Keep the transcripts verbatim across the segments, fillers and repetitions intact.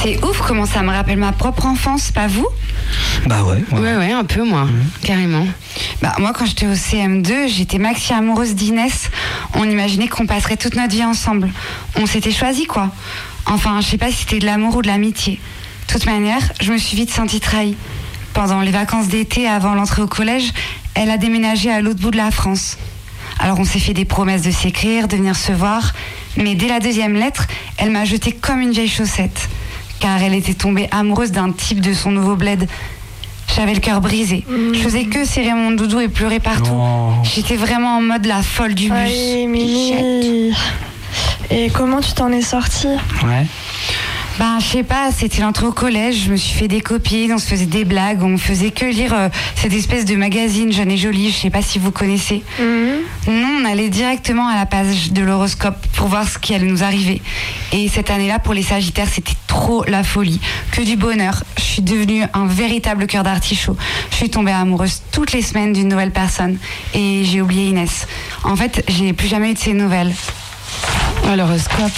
C'est ouf comment ça me rappelle ma propre enfance, pas vous ? Bah ouais. Ouais, ouais, ouais un peu moi, mmh. carrément. Bah moi quand j'étais au C M deux, j'étais maxi amoureuse d'Inès. On imaginait qu'on passerait toute notre vie ensemble. On s'était choisis quoi. Enfin, je sais pas si c'était de l'amour ou de l'amitié. De toute manière, je me suis vite sentie trahie. Pendant les vacances d'été, avant l'entrée au collège, elle a déménagé à l'autre bout de la France. Alors on s'est fait des promesses de s'écrire, de venir se voir, mais dès la deuxième lettre, elle m'a jetée comme une vieille chaussette, car elle était tombée amoureuse d'un type de son nouveau bled. J'avais le cœur brisé. Mmh. Je faisais que serrer mon doudou et pleurer partout. Oh. J'étais vraiment en mode la folle du bus. Allez, Mimi. Et comment tu t'en es sortie ? Ouais. Ben, je sais pas, c'était l'entrée au collège, je me suis fait des copines, on se faisait des blagues, on faisait que lire euh, cette espèce de magazine Jeune et Jolie, je sais pas si vous connaissez. Mmh. Non, on allait directement à la page de l'horoscope pour voir ce qui allait nous arriver. Et cette année-là, pour les Sagittaires, c'était trop la folie, que du bonheur. Je suis devenue un véritable cœur d'artichaut. Je suis tombée amoureuse toutes les semaines d'une nouvelle personne et j'ai oublié Inès. En fait, j'ai plus jamais eu de ses nouvelles. Oh, l'horoscope.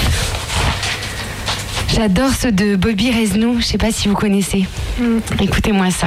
J'adore ceux de Bobby Reznou, je sais pas si vous connaissez. Mm. Écoutez-moi ça.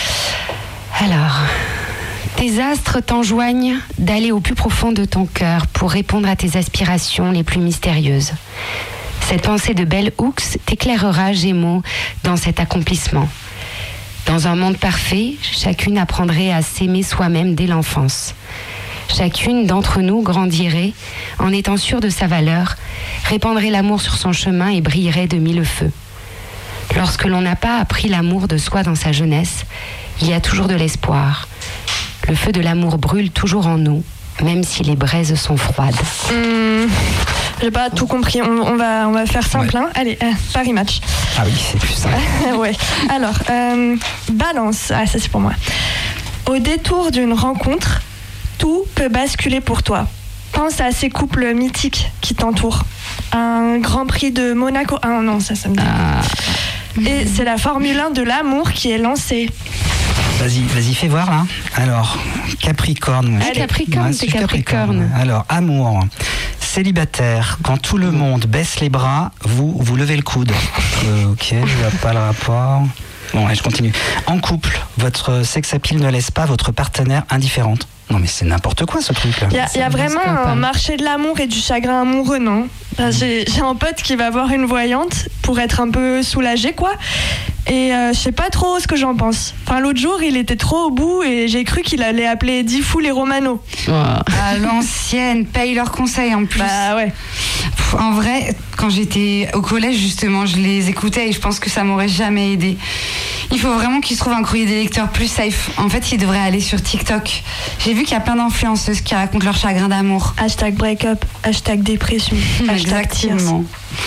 Alors, tes astres t'enjoignent d'aller au plus profond de ton cœur pour répondre à tes aspirations les plus mystérieuses. Cette pensée de Bell Hooks t'éclairera, Gémeaux, dans cet accomplissement. Dans un monde parfait, chacune apprendrait à s'aimer soi-même dès l'enfance. Chacune d'entre nous grandirait en étant sûre de sa valeur, répandrait l'amour sur son chemin et brillerait de mille feux. Lorsque l'on n'a pas appris l'amour de soi dans sa jeunesse, il y a toujours de l'espoir. Le feu de l'amour brûle toujours en nous, même si les braises sont froides. Mmh, j'ai pas tout compris. On, on, va, on va faire simple. Ouais. Hein. Allez, euh, Paris Match. Ah oui, c'est plus ça. Ouais. Alors, euh, balance. Ah, ça c'est pour moi. Au détour d'une rencontre, tout peut basculer pour toi. Pense à ces couples mythiques qui t'entourent. Un Grand Prix de Monaco. Ah non, ça, ça me dit. Ah. Et c'est la Formule un de l'amour qui est lancée. Vas-y, vas-y, fais voir là. Alors, Capricorne. Ah, Capricorne, ouais, c'est Capricorne. Capricorne. Alors, amour. Célibataire, quand tout le monde baisse les bras, vous, vous levez le coude. Euh, ok, je vois pas le rapport. Bon, allez, je continue. En couple, votre sex appeal ne laisse pas votre partenaire indifférente. Non mais c'est n'importe quoi ce truc là. Il y a, y a vraiment un marché de l'amour et du chagrin amoureux, non ? J'ai, j'ai un pote qui va voir une voyante pour être un peu soulagé quoi. Et euh, je sais pas trop ce que j'en pense. Enfin l'autre jour il était trop au bout et j'ai cru qu'il allait appeler Diffoul et Romano. Wow. À l'ancienne, paye leurs conseils en plus. Bah ouais. En vrai, quand j'étais au collège justement, je les écoutais et je pense que ça m'aurait jamais aidé. Il faut vraiment qu'ils se trouvent un courrier des lecteurs plus safe. En fait, ils devraient aller sur TikTok. J'ai vu qu'il y a plein d'influenceuses qui racontent leur chagrin d'amour. Hashtag break-up, hashtag dépression, hashtag Exactement.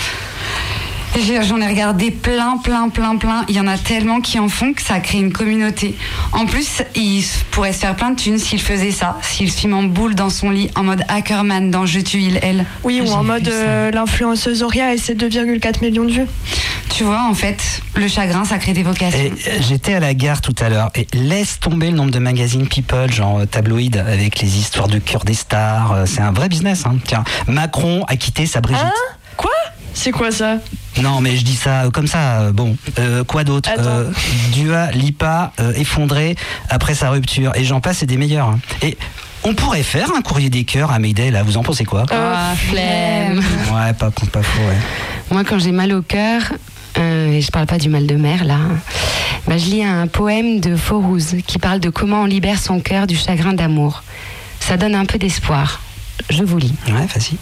J'en ai regardé plein, plein, plein, plein. Il y en a tellement qui en font que ça crée une communauté. En plus, ils pourraient se faire plein de thunes s'ils faisaient ça. S'ils se filment en boule dans son lit, en mode Ackerman dans Je tue il, elle. Oui, ou en mode euh, l'influenceuse Auria et ses deux virgule quatre millions de vues. Tu vois, en fait, le chagrin, ça crée des vocations. Et j'étais à la gare tout à l'heure et laisse tomber le nombre de magazines People, genre tabloïd, avec les histoires de cœur des stars. C'est un vrai business. Hein. Tiens, Macron a quitté sa Brigitte. Hein ? Quoi ? C'est quoi ça ? Non, mais je dis ça comme ça. Bon, euh, quoi d'autre ? euh, Dua Lipa euh, effondré après sa rupture. Et j'en passe, et des meilleurs. Hein. Et on pourrait faire un courrier des cœurs à Mayday, là. Vous en pensez quoi ? Ah, oh, flemme. Ouais, pas, pas faux, ouais. Moi, quand j'ai mal au cœur, euh, et je parle pas du mal de mer, là, bah, je lis un poème de Faurouz qui parle de comment on libère son cœur du chagrin d'amour. Ça donne un peu d'espoir. Je vous lis. Ouais, vas-y.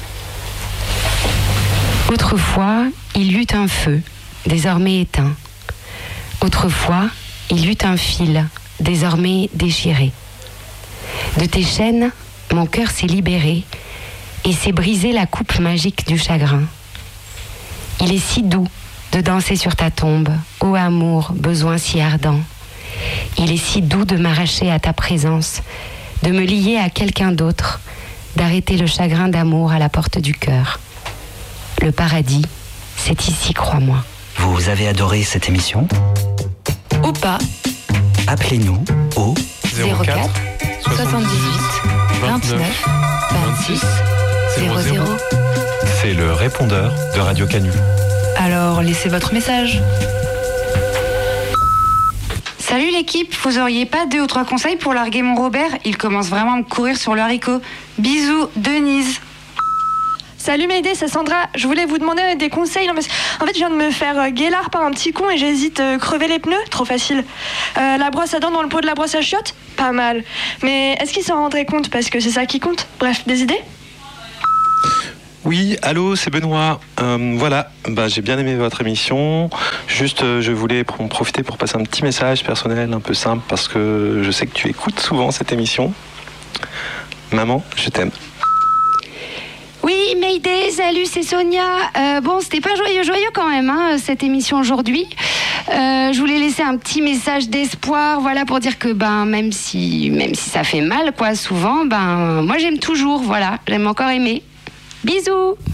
Autrefois, il y eut un feu, désormais éteint. Autrefois, il y eut un fil, désormais déchiré. De tes chaînes, mon cœur s'est libéré et s'est brisé la coupe magique du chagrin. Il est si doux de danser sur ta tombe, ô amour, besoin si ardent. Il est si doux de m'arracher à ta présence, de me lier à quelqu'un d'autre, d'arrêter le chagrin d'amour à la porte du cœur. Le paradis, c'est ici, crois-moi. Vous avez adoré cette émission ? Ou pas. Appelez-nous au zéro quatre soixante-dix-huit vingt-neuf vingt-six zéro zéro. C'est le répondeur de Radio Canu. Alors, laissez votre message. Salut l'équipe, vous auriez pas deux ou trois conseils pour larguer mon Robert? Il commence vraiment à me courir sur le haricot. Bisous, Denise. Salut Mayday, c'est Sandra. Je voulais vous demander des conseils. Non, parce... En fait, je viens de me faire euh, guélard par un petit con et j'hésite euh, crever les pneus. Trop facile. Euh, la brosse à dents dans le pot de la brosse à chiottes? Pas mal. Mais est-ce qu'il s'en rendrait compte? Parce que c'est ça qui compte. Bref, des idées? Oui, allô, c'est Benoît. Euh, voilà, bah, j'ai bien aimé votre émission. Juste, euh, je voulais en profiter pour passer un petit message personnel, un peu simple, parce que je sais que tu écoutes souvent cette émission. Maman, je t'aime. Oui, Mayday, salut, c'est Sonia. Euh, bon, c'était pas joyeux, joyeux quand même, hein, cette émission aujourd'hui. Euh, je voulais laisser un petit message d'espoir, voilà, pour dire que ben même si même si ça fait mal, quoi, souvent, ben moi j'aime toujours, voilà, j'aime encore aimer. Bisous.